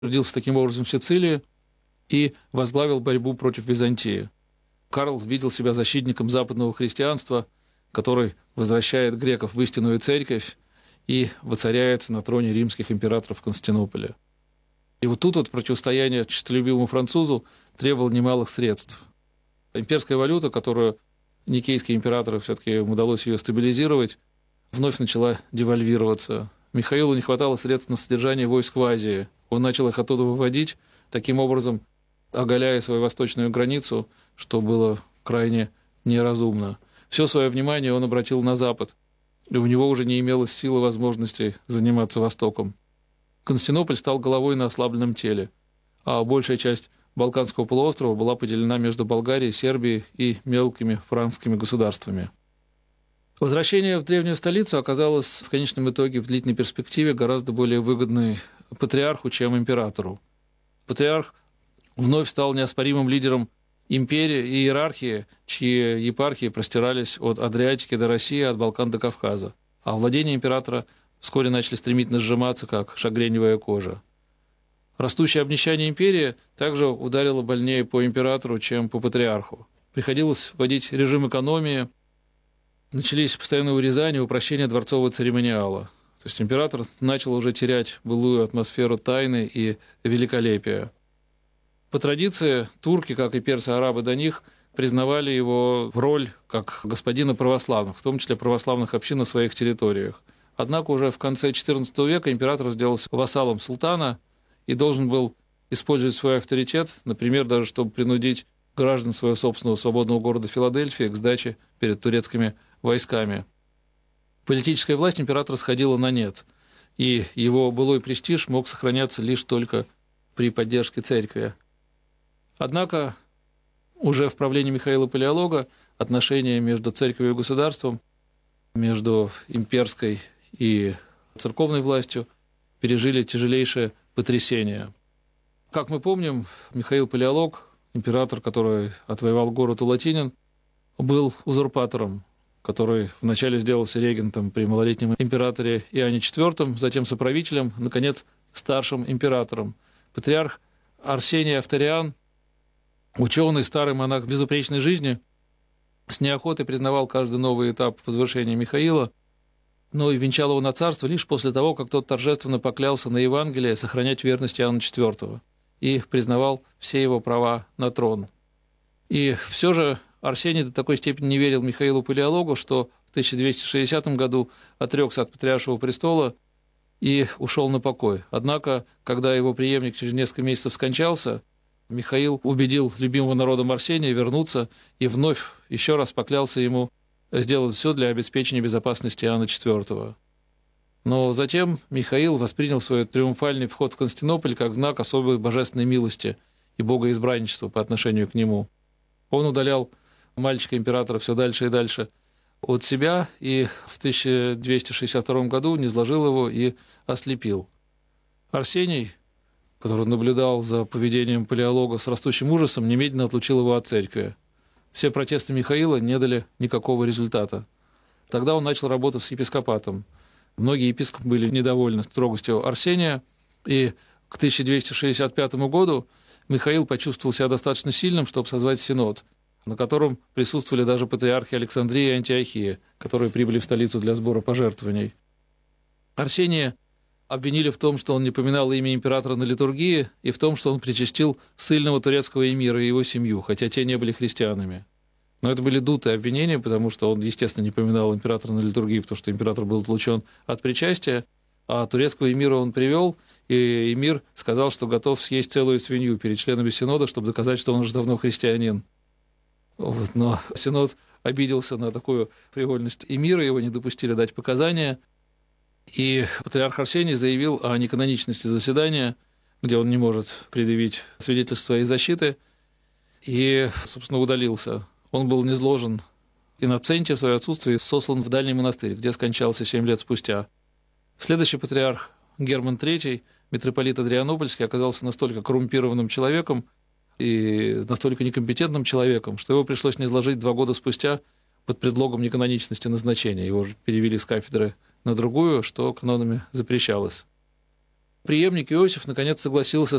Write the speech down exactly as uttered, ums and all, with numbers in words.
родился таким образом в Сицилии и возглавил борьбу против Византии. Карл видел себя защитником западного христианства, который возвращает греков в истинную церковь и воцаряется на троне римских императоров в Константинополе. И вот тут вот противостояние честолюбивому французу требовало немалых средств. Имперская валюта, которую никейские императоры все-таки им удалось ее стабилизировать, вновь начала девальвироваться. Михаилу не хватало средств на содержание войск в Азии. Он начал их оттуда выводить, таким образом оголяя свою восточную границу, что было крайне неразумно. Все свое внимание он обратил на Запад, и у него уже не имелось сил и возможностей заниматься Востоком. Константинополь стал головой на ослабленном теле, а большая часть Балканского полуострова была поделена между Болгарией, Сербией и мелкими франкскими государствами. Возвращение в древнюю столицу оказалось в конечном итоге в длительной перспективе гораздо более выгодной патриарху, чем императору. Патриарх вновь стал неоспоримым лидером империи и иерархии, чьи епархии простирались от Адриатики до России, от Балкан до Кавказа. А владения императора вскоре начали стремительно сжиматься, как шагреневая кожа. Растущее обнищание империи также ударило больнее по императору, чем по патриарху. Приходилось вводить режим экономии, начались постоянные урезания и упрощения дворцового церемониала. То есть император начал уже терять былую атмосферу тайны и великолепия. По традиции, турки, как и персы-арабы до них, признавали его роль как господина православных, в том числе православных общин на своих территориях. Однако уже в конце четырнадцатого века император сделался вассалом султана и должен был использовать свой авторитет, например, даже чтобы принудить граждан своего собственного свободного города Филадельфии к сдаче перед турецкими войсками. Политическая власть императора сходила на нет, и его былой престиж мог сохраняться лишь только при поддержке церкви. Однако уже в правлении Михаила Палеолога отношения между церковью и государством, между имперской и церковной властью пережили тяжелейшее потрясение. Как мы помним, Михаил Палеолог, император, который отвоевал город Улатинин, был узурпатором, который вначале сделался регентом при малолетнем императоре Иоанне четвёртом, затем соправителем, наконец, старшим императором. Патриарх Арсений Авториан, ученый, старый монах безупречной жизни, с неохотой признавал каждый новый этап возвышения Михаила, но и венчал его на царство лишь после того, как тот торжественно поклялся на Евангелие сохранять верность Иоанна четвёртого и признавал все его права на трон. И все же Арсений до такой степени не верил Михаилу Палеологу, что в тысяча двести шестидесятом году отрекся от патриаршего престола и ушел на покой. Однако, когда его преемник через несколько месяцев скончался, Михаил убедил любимого народом Арсения вернуться и вновь еще раз поклялся ему сделать все для обеспечения безопасности Иоанна четвёртого. Но затем Михаил воспринял свой триумфальный вход в Константинополь как знак особой божественной милости и богоизбранничества по отношению к нему. Он удалял мальчика-императора все дальше и дальше от себя, и в тысяча двести шестьдесят втором году низложил его и ослепил. Арсений, который наблюдал за поведением Палеолога с растущим ужасом, немедленно отлучил его от церкви. Все протесты Михаила не дали никакого результата. Тогда он начал работать с епископатом. Многие епископы были недовольны строгостью Арсения, и к тысяча двести шестьдесят пятому году Михаил почувствовал себя достаточно сильным, чтобы созвать синод, на котором присутствовали даже патриархи Александрии и Антиохии, которые прибыли в столицу для сбора пожертвований. Арсения обвинили в том, что он не поминал имя императора на литургии, и в том, что он причастил ссыльного турецкого эмира и его семью, хотя те не были христианами. Но это были дутые обвинения, потому что он, естественно, не поминал императора на литургии, потому что император был отлучен от причастия, а турецкого эмира он привел, и эмир сказал, что готов съесть целую свинью перед членами синода, чтобы доказать, что он уже давно христианин. Вот, но синод обиделся на такую привольность эмира, его не допустили дать показания, и патриарх Арсений заявил о неканоничности заседания, где он не может предъявить свидетельство своей защиты, и, собственно, удалился. Он был низложен in absentia в свое отсутствие и сослан в дальний монастырь, где скончался семь лет спустя. Следующий патриарх Герман третий, митрополит Адрианопольский, оказался настолько коррумпированным человеком и настолько некомпетентным человеком, что его пришлось низложить два года спустя под предлогом неканоничности назначения. Его же перевели с кафедры на другую, что канонами запрещалось. преемник Иосиф наконец согласился